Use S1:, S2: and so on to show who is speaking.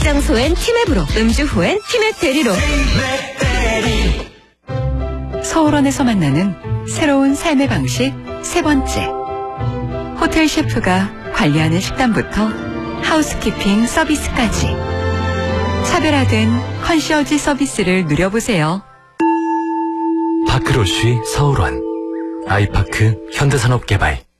S1: 장소엔 티맵으로, 음주 후엔 티맵 대리로.
S2: 서울원에서 만나는 새로운 삶의 방식 세 번째. 호텔 셰프가 관리하는 식단부터 하우스키핑 서비스까지 차별화된 컨시어지 서비스를 누려보세요.
S3: 파크로쉬 서울원, 아이파크 현대산업개발.